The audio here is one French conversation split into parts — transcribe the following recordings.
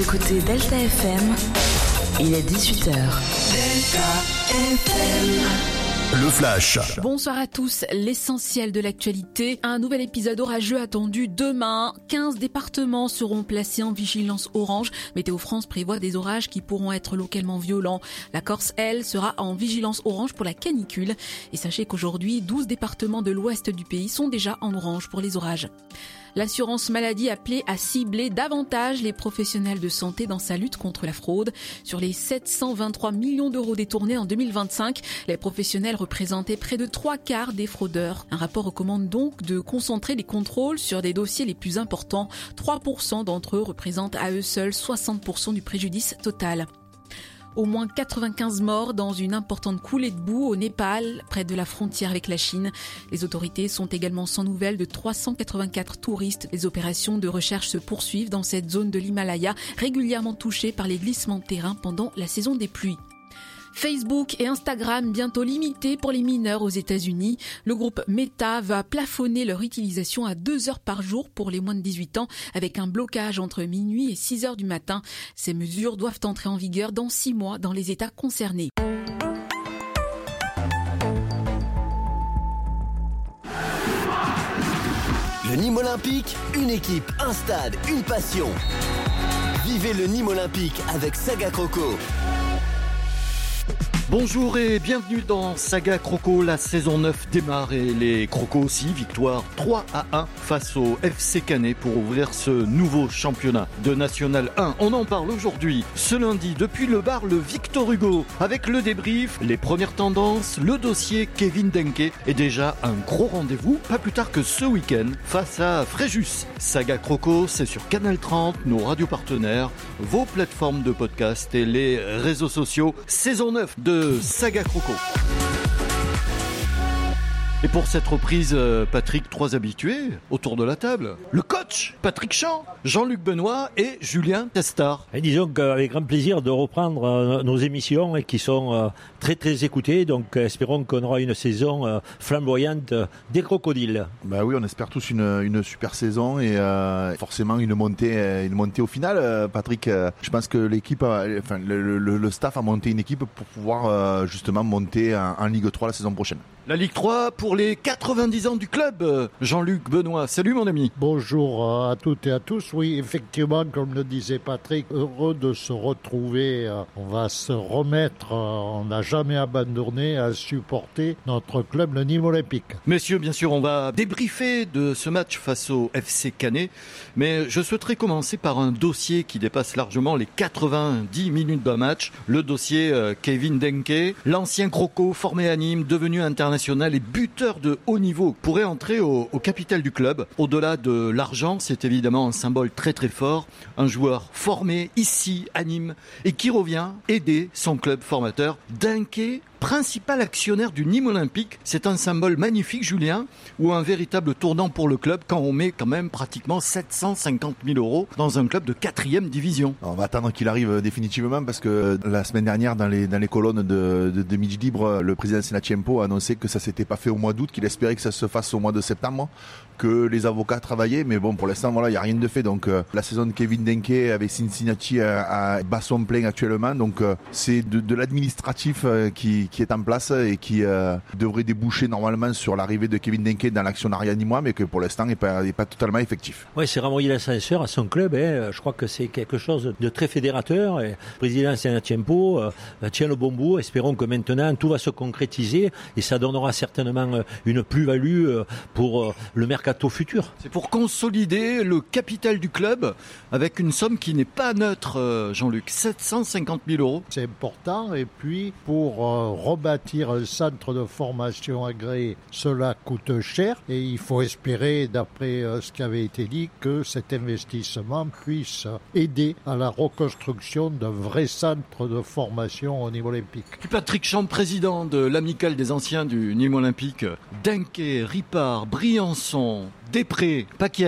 Écoutez Delta FM, il est 18h. Delta FM. Le Flash. Bonsoir à tous. L'essentiel de l'actualité. Un nouvel épisode orageux attendu demain. 15 départements seront placés en vigilance orange. Météo France prévoit des orages qui pourront être localement violents. La Corse, elle, sera en vigilance orange pour la canicule. Et sachez qu'aujourd'hui, 12 départements de l'ouest du pays sont déjà en orange pour les orages. L'assurance maladie appelée à cibler davantage les professionnels de santé dans sa lutte contre la fraude. Sur les 723 millions d'euros détournés en 2025, les professionnels représentaient près de 3/4 des fraudeurs. Un rapport recommande donc de concentrer les contrôles sur des dossiers les plus importants. 3% d'entre eux représentent à eux seuls 60% du préjudice total. Au moins 95 morts dans une importante coulée de boue au Népal, près de la frontière avec la Chine. Les autorités sont également sans nouvelles de 384 touristes. Les opérations de recherche se poursuivent dans cette zone de l'Himalaya, régulièrement touchée par les glissements de terrain pendant la saison des pluies. Facebook et Instagram bientôt limités pour les mineurs aux États-Unis. Le groupe Meta va plafonner leur utilisation à 2 heures par jour pour les moins de 18 ans avec un blocage entre minuit et 6 heures du matin. Ces mesures doivent entrer en vigueur dans 6 mois dans les États concernés. Le Nîmes Olympique, une équipe, un stade, une passion. Vivez le Nîmes Olympique avec Saga Croco. Bonjour et bienvenue dans Saga Croco. La saison 9 démarre et les Crocos aussi. Victoire 3-1 face au FC Canet pour ouvrir ce nouveau championnat de National 1. On en parle aujourd'hui, ce lundi, depuis le bar Le Victor Hugo, avec le débrief, les premières tendances, le dossier Kevin Denke et déjà un gros rendez-vous, pas plus tard que ce week-end, face à Fréjus. Saga Croco, c'est sur Canal 30, nos radios partenaires, vos plateformes de podcast et les réseaux sociaux. Saison 9 de Saga Croco. Et pour cette reprise, Patrick, 3 habitués autour de la table. Le coach, Patrick Champ, Jean-Luc Benoît et Julien Testard. Et disons qu'avec grand plaisir de reprendre nos émissions qui sont très très écoutées. Donc espérons qu'on aura une saison flamboyante des crocodiles. Bah oui, on espère tous une super saison et forcément une montée au final. Patrick, je pense que l'équipe, le staff a monté une équipe pour pouvoir justement monter en Ligue 3 la saison prochaine. La Ligue 3 pour les 90 ans du club. Jean-Luc Benoît, salut mon ami. Bonjour à toutes et à tous. Oui, effectivement, comme le disait Patrick, heureux de se retrouver. On va se remettre, on n'a jamais abandonné à supporter notre club, le Nîmes Olympique. Messieurs, bien sûr, on va débriefer de ce match face au FC Canet, mais je souhaiterais commencer par un dossier qui dépasse largement les 90 minutes d'un match. Le dossier Kevin Denke, l'ancien croco formé à Nîmes, devenu international et buteur de haut niveau, pourrait entrer au capital du club. Au-delà de l'argent, c'est évidemment un symbole très très fort. Un joueur formé ici à Nîmes et qui revient aider son club formateur. Denke, principal actionnaire du Nîmes Olympique, c'est un symbole magnifique, Julien, ou un véritable tournant pour le club quand on met quand même pratiquement 750 000 euros dans un club de 4e division. On va attendre qu'il arrive définitivement parce que la semaine dernière, dans les colonnes de Midi Libre, le président Senatiempo a annoncé que ça s'était pas fait au mois d'août, qu'il espérait que ça se fasse au mois de septembre, que les avocats travaillaient, mais bon, pour l'instant, voilà, il n'y a rien de fait. Donc, la saison de Kevin Denke avec Cincinnati à bat son plein actuellement. Donc, c'est de l'administratif qui est en place et qui devrait déboucher normalement sur l'arrivée de Kevin Denke dans l'actionnariat nîmois, mais que pour l'instant n'est pas totalement effectif. Oui, c'est renvoyer l'ascenseur à son club. Je crois que c'est quelque chose de très fédérateur. Et le président Senatiempo tient le bon bout. Espérons que maintenant tout va se concrétiser et ça donnera certainement une plus-value pour le mercato futur. C'est pour consolider le capital du club avec une somme qui n'est pas neutre, Jean-Luc, 750 000 euros. C'est important et puis pour rebâtir un centre de formation agréé, cela coûte cher et il faut espérer, d'après ce qui avait été dit, que cet investissement puisse aider à la reconstruction d'un vrai centre de formation au Nîmes Olympique. Patrick Champ, président de l'amicale des anciens du Nîmes Olympique. Denke, Ripard, Briançon, Després, Paquiez.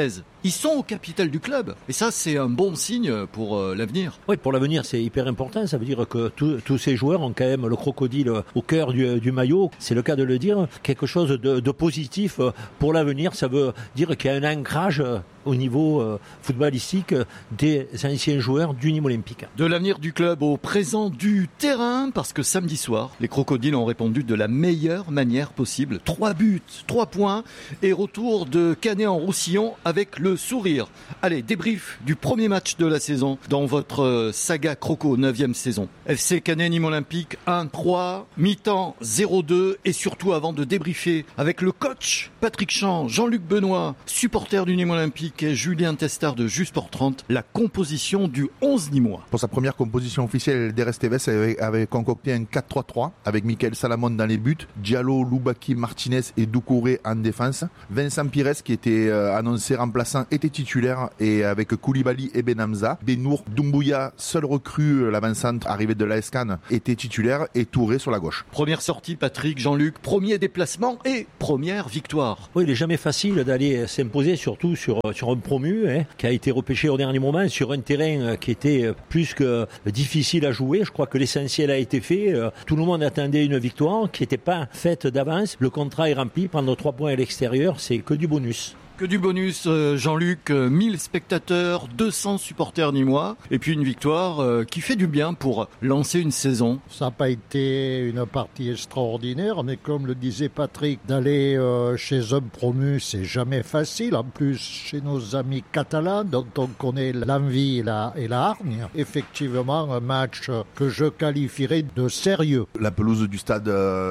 ils sont au capital du club. Et ça, c'est un bon signe pour l'avenir. Oui, pour l'avenir, c'est hyper important. Ça veut dire que tous ces joueurs ont quand même le crocodile au cœur du maillot. C'est le cas de le dire. Quelque chose de positif pour l'avenir. Ça veut dire qu'il y a un ancrage au niveau footballistique des anciens joueurs du Nîmes Olympique. De l'avenir du club au présent du terrain, parce que samedi soir, les crocodiles ont répondu de la meilleure manière possible. 3 buts, 3 points et retour de Canet en Roussillon avec le sourire. Allez, débrief du premier match de la saison dans votre saga Croco 9e saison. FC Canet Nîmes Olympique 1-3, mi-temps 0-2 et surtout avant de débriefer avec le coach Patrick Champ, Jean-Luc Benoît, supporter du Nîmes Olympique et Julien Testard de Justsport 30, la composition du 11 nîmois. Pour sa première composition officielle, Der Esteves avait concocté un 4-3-3 avec Michael Salamon dans les buts, Diallo, Loubaki, Martinez et Doucouré en défense. Vincent Pires, qui était annoncé remplaçant, était titulaire et avec Koulibaly et Benhamza. Benour, Doumbouya, seul recrue, l'avant-centre arrivé de l'AS Cannes, était titulaire et Touré sur la gauche. Première sortie, Patrick, Jean-Luc, premier déplacement et première victoire. Oui, il n'est jamais facile d'aller s'imposer, surtout sur un promu qui a été repêché au dernier moment sur un terrain qui était plus que difficile à jouer. Je crois que l'essentiel a été fait. Tout le monde attendait une victoire qui n'était pas faite d'avance. Le contrat est rempli. Prendre 3 points à l'extérieur, c'est que du bonus. Que du bonus, Jean-Luc, 1000 spectateurs, 200 supporters nîmois, et puis une victoire qui fait du bien pour lancer une saison. Ça n'a pas été une partie extraordinaire, mais comme le disait Patrick, d'aller chez un promu, c'est jamais facile. En plus, chez nos amis catalans, dont on connaît l'envie et la hargne, effectivement, un match que je qualifierais de sérieux. La pelouse du stade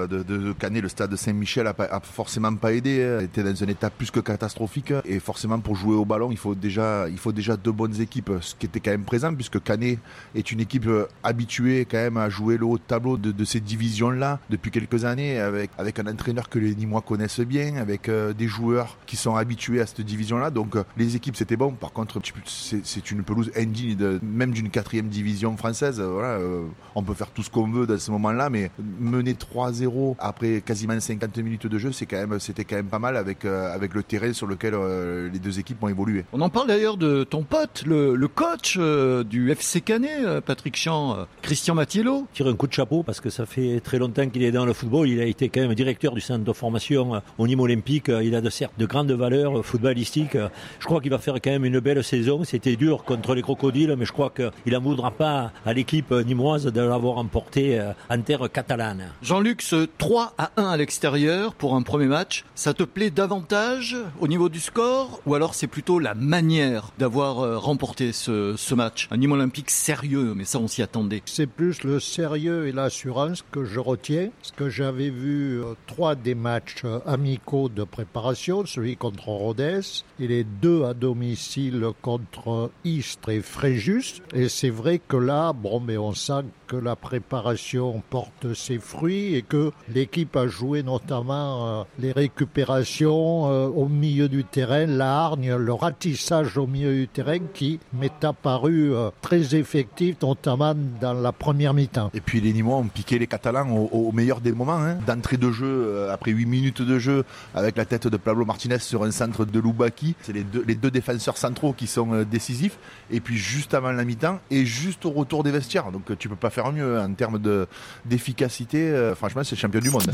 de Canet, le stade Saint-Michel, a forcément pas aidé. Elle était dans un état plus que catastrophique. Et forcément, pour jouer au ballon, il faut déjà 2 bonnes équipes, ce qui était quand même présent, puisque Canet est une équipe habituée quand même à jouer le haut de tableau de ces divisions-là depuis quelques années, avec un entraîneur que les Nîmois connaissent bien, avec des joueurs qui sont habitués à cette division-là. Donc les équipes, c'était bon. Par contre, c'est une pelouse indigne même d'une 4e division française. Voilà, on peut faire tout ce qu'on veut dans ce moment-là, mais mener 3-0 après quasiment 50 minutes de jeu, c'était quand même pas mal avec le terrain sur lequel les 2 équipes ont évolué. On en parle d'ailleurs de ton pote, le coach du FC Canet, Patrick Champ, Christian Mattiello. Tire un coup de chapeau parce que ça fait très longtemps qu'il est dans le football. Il a été quand même directeur du centre de formation au Nîmes Olympique. Il a certes de grandes valeurs footballistiques. Je crois qu'il va faire quand même une belle saison. C'était dur contre les crocodiles, mais je crois qu'il n'en voudra pas à l'équipe nîmoise de l'avoir emporté en terre catalane. Jean-Luc, ce 3-1 à l'extérieur pour un premier match, ça te plaît davantage au niveau du score, ou alors c'est plutôt la manière d'avoir remporté ce match? Un Nîmes Olympique sérieux, mais ça on s'y attendait. C'est plus le sérieux et l'assurance que je retiens, parce que j'avais vu 3 des matchs amicaux de préparation, celui contre Rodez et les 2 à domicile contre Istres et Fréjus, et c'est vrai que là, on sent que la préparation porte ses fruits et que l'équipe a joué notamment les récupérations au milieu du terrain, la hargne, le ratissage au milieu du terrain qui m'est apparu très effectif, notamment dans la première mi-temps. Et puis les Nîmois ont piqué les Catalans au meilleur des moments, d'entrée de jeu, après 8 minutes de jeu, avec la tête de Pablo Martinez sur un centre de Loubaki. C'est les deux défenseurs centraux qui sont décisifs. Et puis juste avant la mi-temps et juste au retour des vestiaires. Donc tu peux pas faire mieux en termes d'efficacité. Franchement, c'est le champion du monde.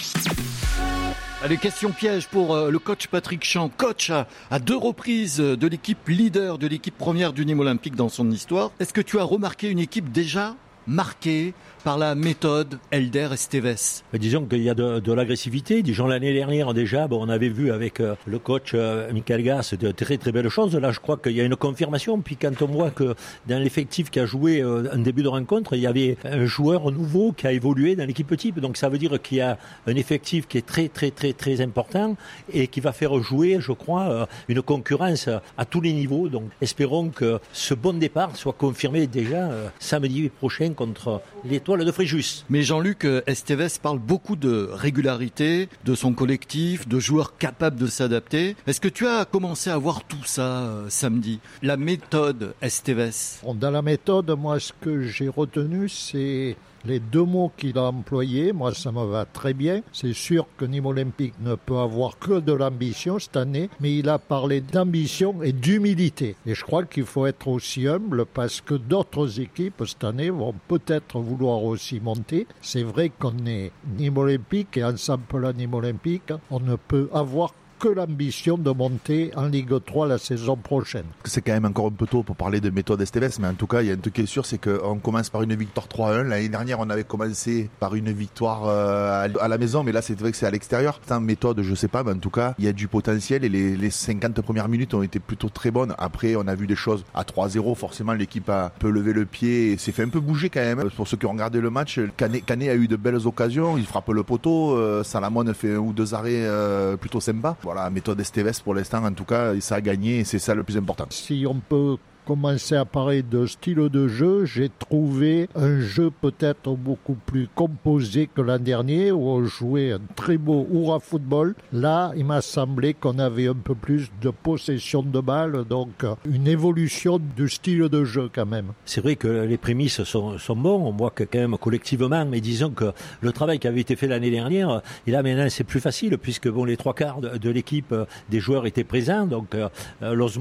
Allez, question piège pour le coach Patrick Champ, coach à 2 reprises de l'équipe leader de l'équipe première du Nîmes Olympique dans son histoire. Est-ce que tu as remarqué une équipe déjà marquée par la méthode Elder Esteves? Disons qu'il y a de l'agressivité. Disons l'année dernière déjà, on avait vu avec le coach Michael Gass de très très belles choses. Là, je crois qu'il y a une confirmation. Puis quand on voit que dans l'effectif qui a joué un début de rencontre, il y avait un joueur nouveau qui a évolué dans l'équipe type. Donc ça veut dire qu'il y a un effectif qui est très très très très important et qui va faire jouer, je crois, une concurrence à tous les niveaux. Donc espérons que ce bon départ soit confirmé déjà samedi prochain contre l'Étoile de Fréjus. Mais Jean-Luc, Esteves parle beaucoup de régularité, de son collectif, de joueurs capables de s'adapter. Est-ce que tu as commencé à voir tout ça samedi? La méthode Esteves? Dans la méthode, moi, ce que j'ai retenu, c'est Les deux mots qu'il a employés, moi ça me va très bien. C'est sûr que Nîmes Olympique ne peut avoir que de l'ambition cette année, mais il a parlé d'ambition et d'humilité. Et je crois qu'il faut être aussi humble parce que d'autres équipes cette année vont peut-être vouloir aussi monter. C'est vrai qu'on est Nîmes Olympique et ensemble à Nîmes Olympique, on ne peut avoir que l'ambition de monter en Ligue 3 la saison prochaine. C'est quand même encore un peu tôt pour parler de méthode Esteves, mais en tout cas, il y a un truc qui est sûr, c'est qu'on commence par une victoire 3-1. L'année dernière, on avait commencé par une victoire à la maison, mais là, c'est vrai que c'est à l'extérieur. En méthode, je sais pas, mais en tout cas, il y a du potentiel et les 50 premières minutes ont été plutôt très bonnes. Après, on a vu des choses à 3-0. Forcément, l'équipe a un peu levé le pied et s'est fait un peu bouger quand même. Pour ceux qui ont regardé le match, Canet a eu de belles occasions. Il frappe le poteau. Salamone fait un ou deux arrêts plutôt sympas. Voilà, méthode Esteves pour l'instant, en tout cas, ça a gagné et c'est ça le plus important. Si on peut commencer à parler de style de jeu, j'ai trouvé un jeu peut-être beaucoup plus composé que l'an dernier où on jouait un très beau Oura football. Là, il m'a semblé qu'on avait un peu plus de possession de balle, donc une évolution du style de jeu quand même. C'est vrai que les prémices sont bons, on voit que quand même collectivement, mais disons que le travail qui avait été fait l'année dernière, et là maintenant c'est plus facile puisque bon, les trois quarts de l'équipe des joueurs étaient présents, donc